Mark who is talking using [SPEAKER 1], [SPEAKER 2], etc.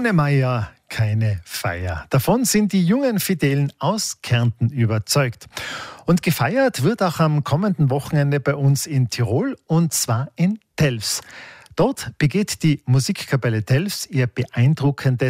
[SPEAKER 1] Ohne Meier keine Feier. Davon sind die jungen Fidelen aus Kärnten überzeugt. Und gefeiert wird auch am kommenden Wochenende bei uns in Tirol, und zwar in Telfs. Dort begeht die Musikkapelle Telfs ihr beeindruckendes